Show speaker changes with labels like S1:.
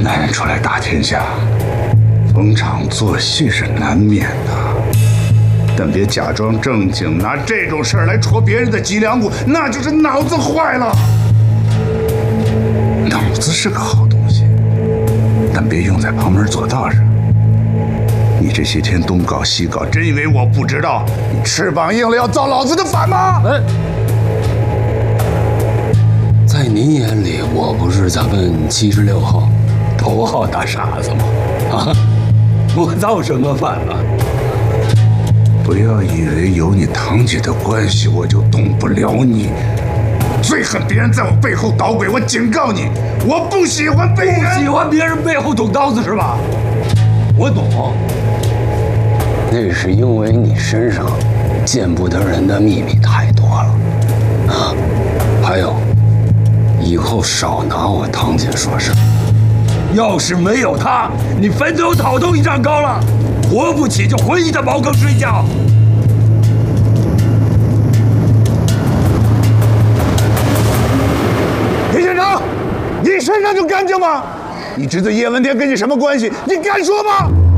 S1: 男人出来打天下，逢场作戏是难免的，但别假装正经，拿这种事儿来戳别人的脊梁骨，那就是脑子坏了。脑子是个好东西，但别用在旁门左道上。你这些天东搞西搞，真以为我不知道？你翅膀硬了要造老子的反吗？
S2: 在您眼里，我不是咱们76号头号大傻子吗？啊，我造什么反了？
S1: 不要以为有你堂姐的关系，我就动不了你。最恨别人在我背后捣鬼，我警告你，我不喜欢被人。
S2: 喜欢别人背后捅刀子是吧？我懂，那是因为你身上见不得人的秘密太多了啊。还有，以后少拿我堂姐说事。要是没有她，你坟头草都一丈高了，活不起就回你的茅坑睡觉。
S1: 李县长，你身上就干净吗？你侄子叶文天跟你什么关系？你敢说吗？